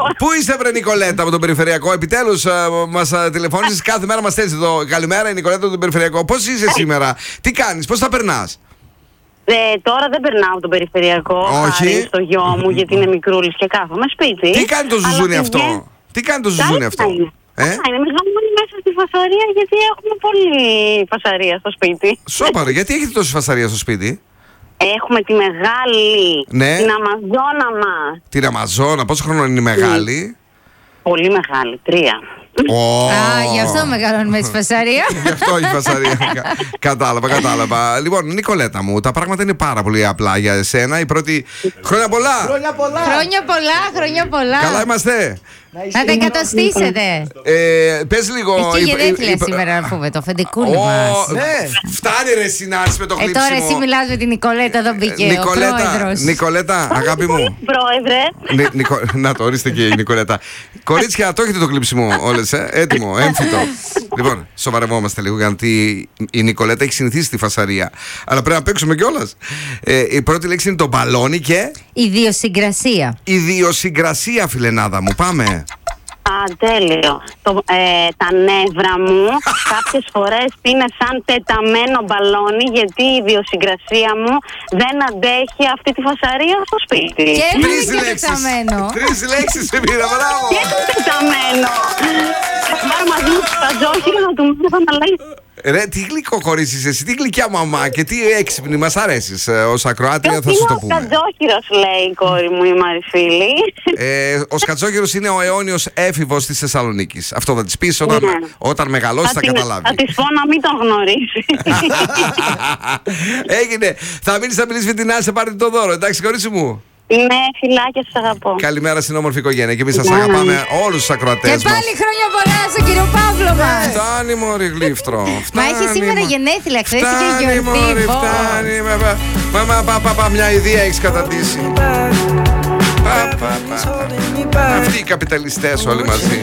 Πού είσαι, βρε Νικολέτα, από τον περιφερειακό? Επιτέλους μας τηλεφώνησες. Κάθε μέρα μας στέλνεις εδώ. Καλημέρα, η Νικολέτα από τον περιφερειακό. Πώς είσαι σήμερα, τι κάνεις, πώς θα περνάς? Τώρα δεν περνάω από τον περιφερειακό. Όχι. Στο γιο μου, γιατί είναι μικρούλης και κάθομαι σπίτι. Τι κάνει το ζουζούνι αυτό? Τι κάνει το ζουζούνι αυτό? Είναι μεγαλύτερη μέσα στη φασαρία, γιατί έχουμε πολύ φασαρία στο σπίτι. Σόπαρο, γιατί έχετε τόση φασαρία στο σπίτι? Έχουμε τη μεγάλη, ναι. Την Αμαζόνα μας. Την Αμαζόνα, πόσο χρόνο είναι η μεγάλη? Πολύ μεγάλη, 3. Γι' αυτό μεγαλώνουμε τη φασαρία. Γι' αυτό η φασαρία. Κατάλαβα. Λοιπόν, Νικολέτα μου, τα πράγματα είναι πάρα πολύ απλά για εσένα. Η πρώτη. Χρόνια πολλά! Χρόνια πολλά. Καλά είμαστε. Να τα εκατοστήσετε. Πες λίγο. Έχει γενέθλια σήμερα, να πούμε, το αφεντικούλι μας. Φτάνει ρε συνάντηση με το χλίψιμο. Τώρα εσύ μιλάς με την Νικολέτα, εδώ μπήκε ο πρόεδρος. Νικολέτα, αγάπη μου. Πρόεδρε. Να το ορίστε και η Νικολέτα. Κορίτσια, το έχετε το χλίψιμο όλες, έτοιμο, έμφυτο. Λοιπόν, σοβαρευόμαστε λίγο, γιατί η Νικολέτα έχει συνηθίσει τη φασαρία. Αλλά πρέπει να παίξουμε κιόλας. Η πρώτη λέξη είναι το μπαλόνι και ιδιοσυγκρασία. Ιδιοσυγκρασία, φιλενάδα μου, πάμε. Τέλειο. Τα νεύρα μου κάποιες φορές είναι σαν τεταμένο μπαλόνι, γιατί η ιδιοσυγκρασία μου δεν αντέχει αυτή τη φασαρία στο σπίτι. Και είναι τεταμένο. 3 λέξεις σε πήρα, μπράβο. Και είναι τεταμένο. Θα πάρω μαζί μου τα τζόχυρα να του μάθω να λέει. Ρε, τι γλυκό κορίτσι είσαι εσύ, τι γλυκιά μαμά και τι έξυπνη, μας αρέσεις ως ακροάτρια, θα σου το πούμε. Ο Σκατζόχυρος, λέει η κόρη μου, η Μαριφίλη. Ο Σκατζόχυρος είναι ο αιώνιος έφηβος της Θεσσαλονίκης. Αυτό θα της πεις όταν μεγαλώσει, θα καταλάβει. Θα της πω να μην τον γνωρίσει. Έγινε. Θα μείνεις με την Άση, πάρετε το δώρο, εντάξει κορίτσι μου? Ναι, φιλάκια, σας αγαπώ. Καλημέρα στην όμορφη οικογένεια και εμείς σας αγαπάμε όλους τους ακροατές μας. Και πάλι χρόνια πολλά στον κύριο Παύλο μας. Φτάνει μωρή γλύφτρο. Μα έχει σήμερα γενέθλια, ξέρεις και γιορτή. Φτάνει, μια ιδέα έχεις καταντήσει. Αυτοί οι καπιταλιστές όλοι μαζί.